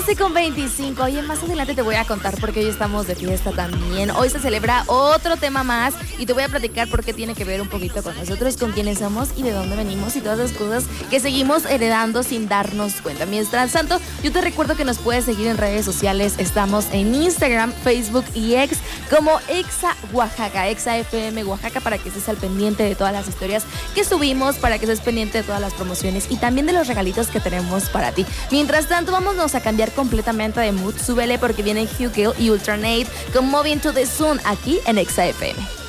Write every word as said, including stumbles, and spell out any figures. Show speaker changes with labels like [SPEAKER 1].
[SPEAKER 1] once con veinticinco. Oye, más adelante te voy a contar por qué hoy estamos de fiesta también. Hoy se celebra otro tema más y te voy a platicar por qué tiene que ver un poquito con nosotros, con quiénes somos y de dónde venimos y todas las cosas que seguimos heredando sin darnos cuenta. Mientras tanto, yo te recuerdo que nos puedes seguir en redes sociales. Estamos en Instagram, Facebook y X como Exa Oaxaca, Exa F M Oaxaca, para que estés al pendiente de todas las historias que subimos, para que estés pendiente de todas las promociones y también de los regalitos que tenemos para ti. Mientras tanto, vámonos a cambiar completamente de mood. Súbele porque vienen Hugh Gill y Ultranate con Moving to the Sun aquí en Exa F M.